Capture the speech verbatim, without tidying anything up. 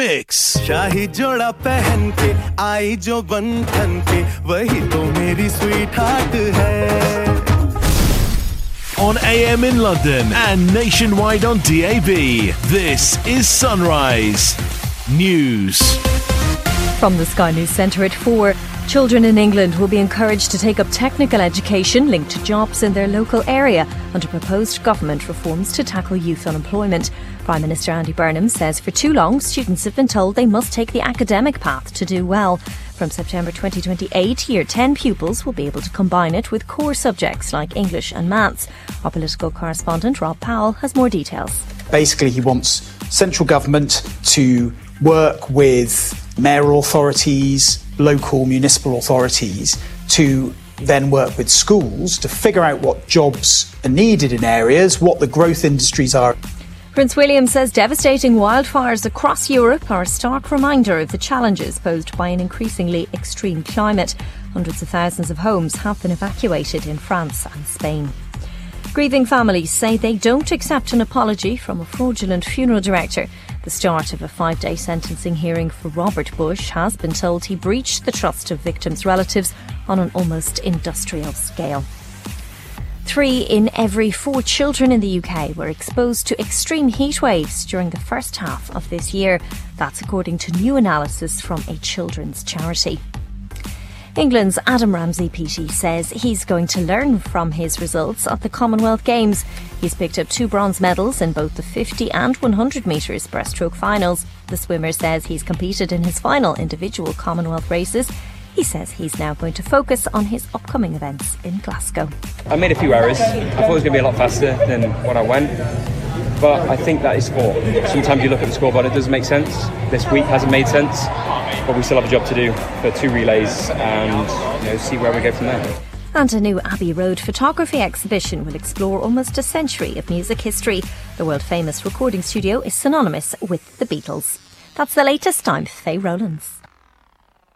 mix. शाही जोड़ा पहन के आई जो बंधन के वही तो मेरी sweetheart है. On A M in London and nationwide on D A B, this is Sunrise News. From the Sky News Centre at four, children in England will be encouraged to take up technical education linked to jobs in their local area under proposed government reforms to tackle youth unemployment. Prime Minister Andy Burnham says for too long students have been told they must take the academic path to do well. From September twenty twenty-eight, Year ten pupils will be able to combine it with core subjects like English and maths. Our political correspondent Rob Powell has more details. Basically, he wants central government to work with mayoral authorities, local municipal authorities to then work with schools to figure out what jobs are needed in areas, what the growth industries are. Prince William says devastating wildfires across Europe are a stark reminder of the challenges posed by an increasingly extreme climate. Hundreds of thousands of homes have been evacuated in France and Spain. Grieving families say they don't accept an apology from a fraudulent funeral director. The start of a five-day sentencing hearing for Robert Bush has been told he breached the trust of victims' relatives on an almost industrial scale. Three in every four children in the U K were exposed to extreme heat waves during the first half of this year. That's according to new analysis from a children's charity. England's Adam Ramsey P T says he's going to learn from his results at the Commonwealth Games. He's picked up two bronze medals in both the fifty and one hundred metres breaststroke finals. The swimmer says he's competed in his final individual Commonwealth races. He says he's now going to focus on his upcoming events in Glasgow. I made a few errors. I thought it was going to be a lot faster than what I went. But I think that is sport. Sometimes you look at the scoreboard, it doesn't make sense. This week hasn't made sense. But we still have a job to do for two relays and you know, see where we go from there. And a new Abbey Road photography exhibition will explore almost a century of music history. The world-famous recording studio is synonymous with the Beatles. That's the latest. I'm Faye Rowlands.